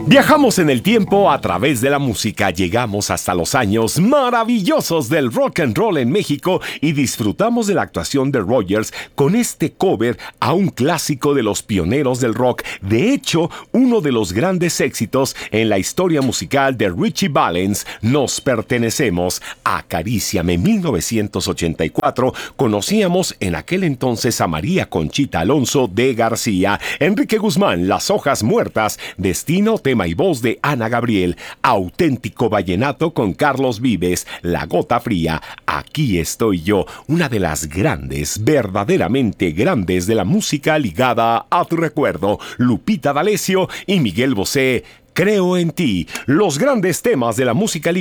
Viajamos en el tiempo a través de la música, llegamos hasta los años maravillosos del rock and roll en México y disfrutamos de la actuación de Rogers con este cover a un clásico de los pioneros del rock, de hecho, uno de los grandes éxitos en la historia musical de Ritchie Valens. Nos pertenecemos. Acaríciame 1984, conocíamos en aquel entonces a María Conchita Alonso de García, Enrique Guzmán, Las hojas muertas, Destino, tema y voz de Ana Gabriel, Auténtico vallenato con Carlos Vives, La gota fría, Aquí estoy yo, una de las grandes, verdaderamente grandes de la música ligada a tu recuerdo, Lupita D'Alessio y Miguel Bosé, Creo en ti, los grandes temas de la música ligada